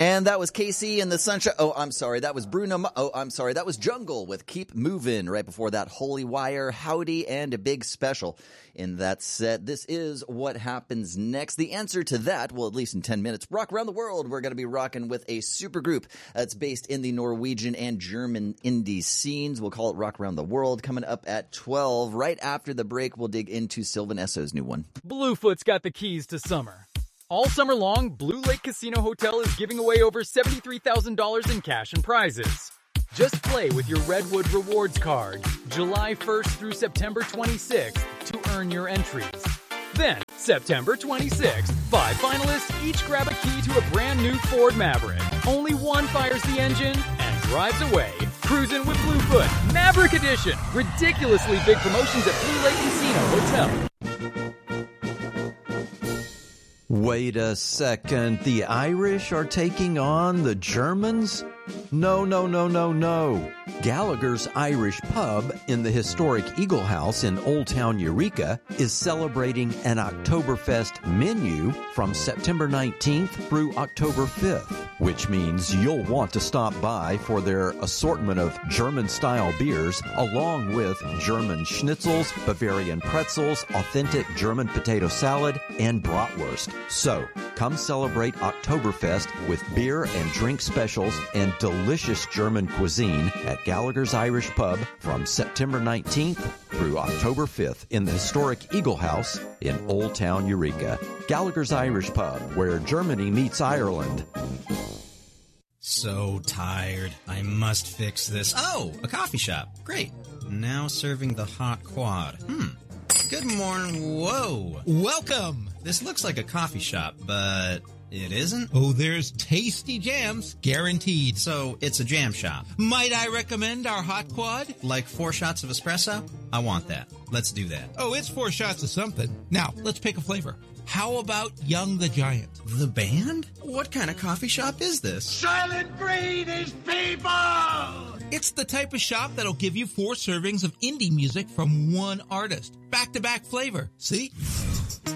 And that was Casey and the Sunshine. Oh, I'm sorry. That was Bruno. Oh, I'm sorry. That was Jungle with Keep Movin'. Right before that, Holy Wire, Howdy, and a big special in that set. This is what happens next. The answer to that, well, at least in 10 minutes, Rock Around the World. We're going to be rocking with a supergroup that's based in the Norwegian and German indie scenes. We'll call it Rock Around the World. Coming up at 12. Right after the break, we'll dig into Sylvan Esso's new one. Bluefoot's got the keys to summer. All summer long, Blue Lake Casino Hotel is giving away over $73,000 in cash and prizes. Just play with your Redwood Rewards card July 1st through September 26th to earn your entries. Then, September 26th, 5 finalists each grab a key to a brand new Ford Maverick. Only one fires the engine and drives away. Cruising with Bluefoot, Maverick Edition. Ridiculously big promotions at Blue Lake Casino Hotel. Wait a second. The Irish are taking on the Germans? No. Gallagher's Irish Pub in the historic Eagle House in Old Town Eureka is celebrating an Oktoberfest menu from September 19th through October 5th, which means you'll want to stop by for their assortment of German-style beers, along with German schnitzels, Bavarian pretzels, authentic German potato salad, and bratwurst. So, come celebrate Oktoberfest with beer and drink specials and delicious German cuisine at Gallagher's Irish Pub from September 19th through October 5th in the historic Eagle House in Old Town Eureka. Gallagher's Irish Pub, where Germany meets Ireland. So tired. I must fix this. Oh, a coffee shop. Great. Now serving the hot quad. Good morning. Whoa. Welcome. This looks like a coffee shop, but it isn't? Oh, there's tasty jams, guaranteed. So it's a jam shop. Might I recommend our hot quad? Like 4 shots of espresso? I want that. Let's do that. Oh, it's 4 shots of something. Now, let's pick a flavor. How about Young the Giant? The band? What kind of coffee shop is this? Silent Breed is people! It's the type of shop that'll give you 4 servings of indie music from one artist. Back-to-back flavor. See?